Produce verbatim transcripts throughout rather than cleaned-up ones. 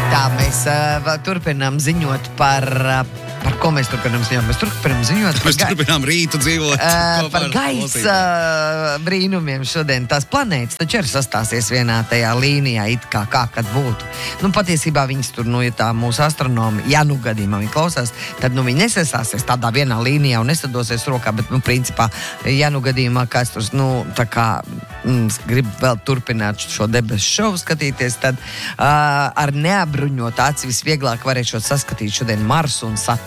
Tā mēs uh, turpinām ziņot par... Uh, Par ko mēs turpinām ziņot? Mēs turpinām ziņot Mēs gai... turpinām rītu dzīvot. Uh, par gaisa uh, brīnumiem šodien. Tās planētas taču arī sastāsies vienā tajā līnijā, it kā kā kad būtu. Nu, patiesībā viņas tur, nu, ja tā mūsu astronomi, ja nu gadījumā viņi klausās, tad, nu, viņi nesastāsies tādā vienā līnijā un nesadosies rokā, bet, nu, principā, ja nu gadījumā kāds tur, nu, tā kā mm, grib vēl turpināt šo debesu šovu skatīties, tad uh, ar neapbruņot aci visvieglāk varēšot saskatīt šodien Marsu un Saturnu.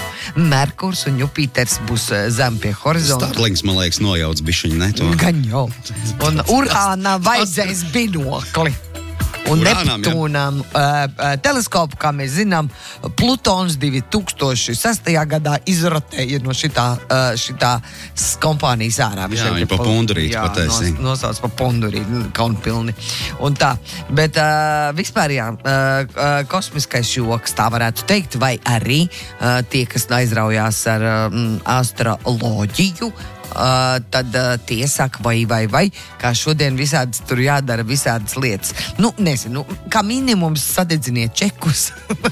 Merkurs un Jupiters būs zem pie horizonta. Starlings, man liekas, nojauc bišķiņu, ne to? Gan jau. Un Urānā vajadzēs binokli. Un Neptūnam uh, uh, teleskopu, kā mēs zinām, Plutons divi tūkstoši sestajā gadā izrotēja no šitā, uh, šitā kompānijas ārā. Jā, viņi pa pundurīti patēsi. Nos, nosauc pa pundurīti, kaunpilni. Un tā, bet uh, vispār jā, uh, kosmiskais joks, tā varētu teikt, vai arī uh, tie, kas aizraujās ar um, astroloģiju, Uh, tad uh, tie saka vai, vai, vai, kā šodien visādas tur jādara visādas lietas. Nu, nezinu, kā minimums sadedziniet čekus.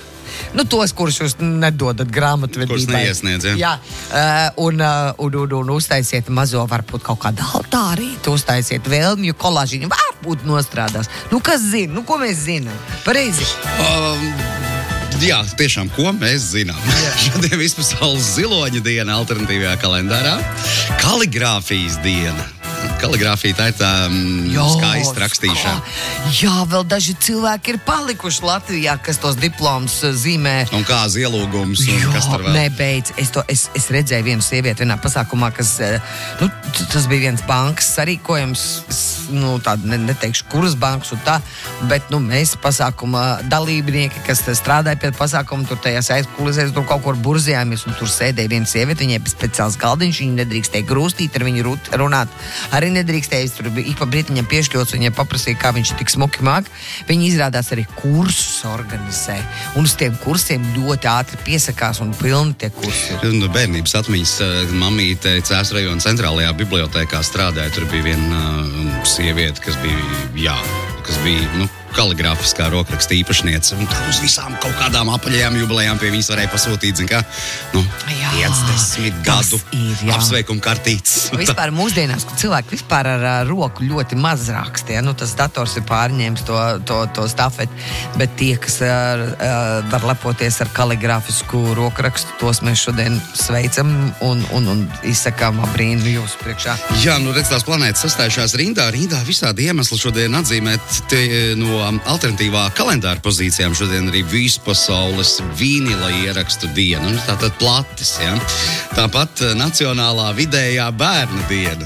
Nu, tos, kurus jūs nedodat grāmatvedībai. Kurus neiesniedz, ja? Jā, uh, un, uh, un, un, un uztaisiet mazo, varbūt kaut kādu altārīti, uztaisiet vēlmju kolāžiņu, varbūt nostrādās. Nu, kas zina? Nu, ko mēs zinām? Pareizi. Um... Jā, tiešām, ko mēs zinām. Šodien vispasaules ziloņa diena alternatīvajā kalendārā. Kaligrāfijas diena. Kaligrāfija tā ir tā mm, skaista rakstīšana. Kā? Jā, vēl daži cilvēki ir palikuši Latvijā, kas tos diplomus zīmē. Un kā zielūgums, un jo, kas tur vēl? Nebeidz. Es, to, es, es redzēju vienu sievieti vienā pasākumā, kas, nu, tas bija viens bankas sarīkojums, nu, tāda, ne, neteikšu, kuras bankas un tā, bet, nu, mēs pasākuma dalībnieki, kas strādāja pie pasākuma, tur tajās aizkulisēs, tur kaut kur burzījāmies, un tur sēdēja viena sieviete, viņai bija speciāls galdiņš, viņa nedrīkstēja grūstīt ar viņu runāt. Arī nedrīkstēja, tur bija ik pa brītiņam piešķļots, viņai paprasīja, kā viņš tik smuki māk. Viņi izrādās arī kursus organizē. Un uz tiem kursiem ļoti ātri piesakās un pilni tie kursi. Nu, bērnības atmiņas mamīte Cēsu rajona centrālajā bibliotēkā strādāja. Tur bija viena uh, sieviete, kas bija, jā, kas bija, nu, kaligrāfiskā rokraksta īpašniece. Un tā uz visām kaut kādām apaļajām jubilejām pie viņas varēja pasūtīt, zin kā, nu, piecdesmit gadu apsveikumu kartītes. Vispār mūsdienās, kad cilvēki vispār ar, ar roku ļoti maz raksta, ja? Nu, tas dators ir pārņēmis to, to, to stafeti, bet tie, kas ar, ar, var lepoties ar kaligrāfisku rokrakstu, tos mēs šodien sveicam un, un, un izsakām brīnu jūsu priekšā. Jā, nu, redz, tās planētas sastājušās rindā, rindā visādi iemesli šodien atzīmēt te, no alternatīvā kalendāra pozīcijām šodien arī vispasaules vīnila ierakstu diena. Nu, tātad platis, ja? Tāpat nacionālā vidējā bērna diena.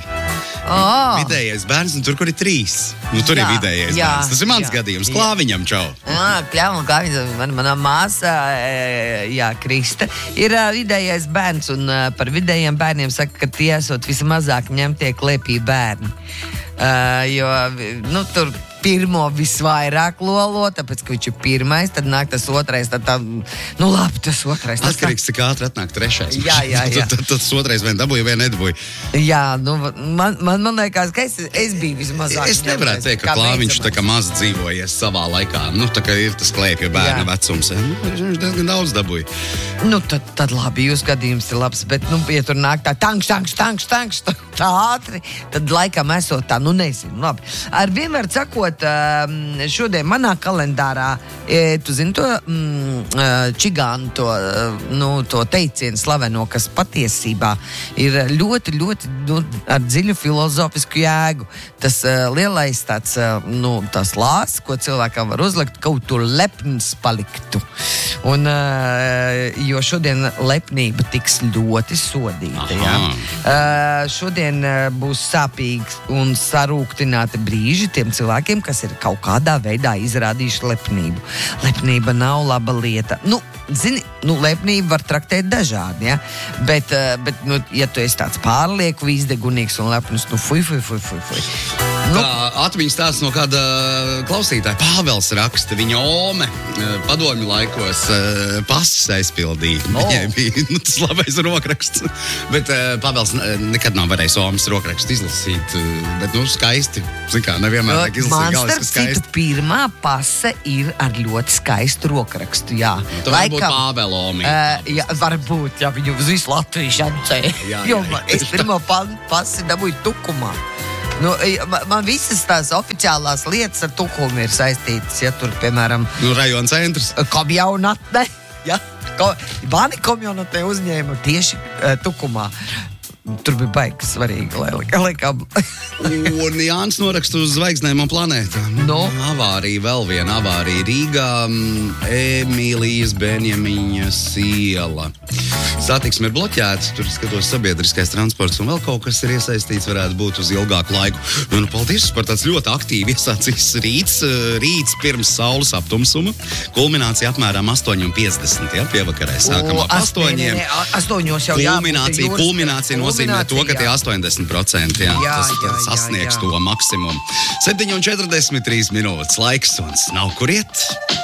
Oh. Vidējais bērns, un tur, kur ir trīs. Nu, tur jā, ir vidējais jā, bērns. Tas ir mans jā, gadījums. Jā. Klāviņam, čau. Jā, Kļāviņam, Klāviņam, man, manā māsā, jā, Krista, ir vidējais bērns, un par vidējiem bērniem saka, ka tie esot vismazāk ņemtie klēpī bērni. Uh, jo, nu, tur pirmo visvairāk lolo, tāpēc, ka viņš ir pirmais, tad nāk tas otrais, tad tā, nu labi, tas otrais. Tas atkarīgs, cik ātri atnāk trešais. Jā, jā, jā. tad, tad, tad tas otrais vien dabūja, vien nedabūja. Jā, nu, man, man, man liekas, ka es, es biju vismazāk. Es nevarētu teikt, ka Klāviņš tā kā maz dzīvojies savā laikā. Nu, tā kā ir tas klēpja bērna jā. Vecums. Nu, viņš diezgan daudz dabūja. Nu, tad, tad labi, jūs gadījums ir labs, bet, nu, ja tur nāk tā tankš, tankš, tankš, tankš, tā ātri, tad laikam esot tā, nu, nezinu, labi. Ar vienmēr sakot, šodien manā kalendārā, tu zini to mm, čigānu, to, nu, to teicienu slaveno, kas patiesībā ir ļoti, ļoti nu, ar dziļu filozofisku jēgu. Tas uh, lielais tāds, uh, nu, tas lās, ko cilvēkam var uzlikt, kaut tur lepns paliktu. Un, uh, jo šodien lepnība tiks ļoti sodīta. Ja? Uh, šodien uh, būs sāpīgi un sarūktināti brīži tiem cilvēkiem, kas ir kaut kādā veidā izrādījuši lepnību. Lepnība nav laba lieta. Nu, zini, nu, lepnību var traktēt dažādi, ja? Bet, uh, bet nu, ja tu esi tāds pārlieku izdegunīgs un lepnus, nu, fuj, fuj, fuj, fuj, fuj. Nu. Tā atmiņas tās no kāda klausītāja. Pāvels raksta, viņa ome padomju laikos pases aizpildīja. Oh. Viņai bija nu, tas labais rokraksts. Bet Pāvels nekad nav varējis omas rokrakstu izlasīt. Bet, nu, skaisti. Zin kā, nevienmēr vajag izlasīt galis, ka skaisti. Citu, pirmā pase ir ar ļoti skaistu rokrakstu, jā. Nu, tā varbūt Pāvela omī. Uh, jā, varbūt, jā, viņu uz visu Latviju šancēja. Jo man, es pirmo pasi dabūju Tukumā. Nu, man, man visas tās oficiālās lietas ar Tukumu ir saistītas, ja tur, piemēram... Nu, rajona centrs. Komjaunatne, ja? Ko, Bani komjaunatne uzņēma tieši uh, Tukumā. Tur bija baigi svarīgi, lai laikam. Un Jānis noraksta uz zvaigznēm un planētām. No. Avārija, vēl viena avārija Rīgā, Emīlijas Benjamiņas iela. Satiksme ir bloķēta, tur skatos sabiedriskais transports un vēl kaut kas ir iesaistīts, varētu būt uz ilgāku laiku. Un paldies par tāds ļoti aktīvi iesācīs rīts, rīts pirms saules aptumsuma. Kulminācija apmēram astoņi piecdesmit, ja, pievakarē sākam ap astoņiem. astoņos jau kulminācija, jābūt. Kulminācija nozīmē to, ka tie astoņdesmit procenti, jā, jā, tas jā, sasniegs jā, jā. to maksimumu. septiņi un četrdesmit trīs minūtes laiks un nav kur iet.